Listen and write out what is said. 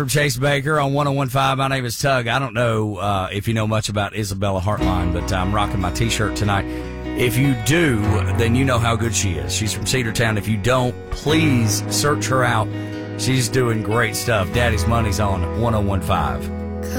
Chase Baker on 101.5. My name is Tug. I don't know if you know much about Isabella Hartline, but I'm rocking my T-shirt tonight. If you do, then you know how good she is. She's from Cedartown. If you don't, please search her out. She's doing great stuff. Daddy's Money's on 101.5.